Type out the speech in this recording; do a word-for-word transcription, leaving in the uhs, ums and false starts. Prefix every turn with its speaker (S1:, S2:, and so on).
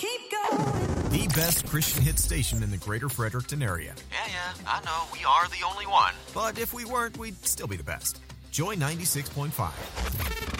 S1: keep going.
S2: The best Christian hit station in the greater Fredericton area.
S3: Yeah, yeah, I know. We are the only one.
S2: But if we weren't, we'd still be the best. Joy ninety-six point five.